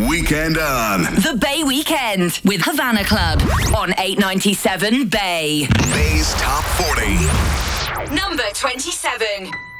Weekend on. The Bay Weekend with Havana Club on 897 Bay. Bay's Top 40. Number 27.